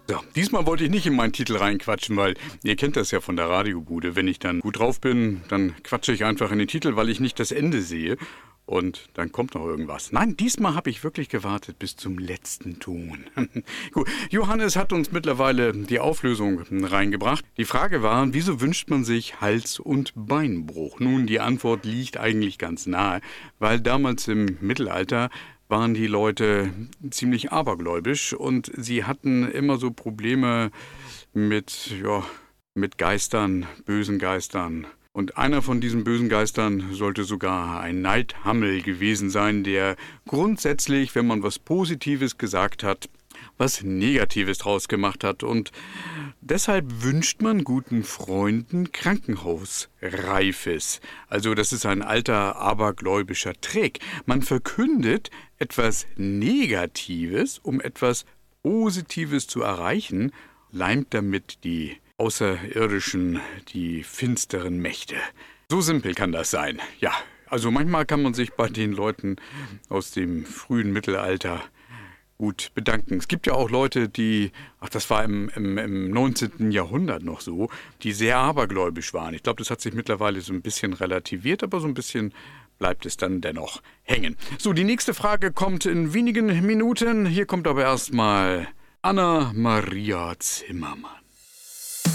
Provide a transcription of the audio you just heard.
So, diesmal wollte ich nicht in meinen Titel reinquatschen, weil ihr kennt das ja von der Radiobude. Wenn ich dann gut drauf bin, dann quatsche ich einfach in den Titel, weil ich nicht das Ende sehe. Und dann kommt noch irgendwas. Nein, diesmal habe ich wirklich gewartet bis zum letzten Ton. Gut, Johannes hat uns mittlerweile die Auflösung reingebracht. Die Frage war, wieso wünscht man sich Hals- und Beinbruch? Nun, die Antwort liegt eigentlich ganz nahe, weil damals im Mittelalter waren die Leute ziemlich abergläubisch und sie hatten immer so Probleme mit Geistern, bösen Geistern. Und einer von diesen bösen Geistern sollte sogar ein Neidhammel gewesen sein, der grundsätzlich, wenn man was Positives gesagt hat, was Negatives draus gemacht hat. Und deshalb wünscht man guten Freunden Krankenhausreifes. Also das ist ein alter abergläubischer Trick. Man verkündet etwas Negatives, um etwas Positives zu erreichen, leimt damit die Außerirdischen, die finsteren Mächte. So simpel kann das sein. Ja, also manchmal kann man sich bei den Leuten aus dem frühen Mittelalter gut bedanken. Es gibt ja auch Leute, das war im 19. Jahrhundert noch so, die sehr abergläubisch waren. Ich glaube, das hat sich mittlerweile so ein bisschen relativiert, aber so ein bisschen bleibt es dann dennoch hängen. So, die nächste Frage kommt in wenigen Minuten. Hier kommt aber erstmal Anna-Maria Zimmermann.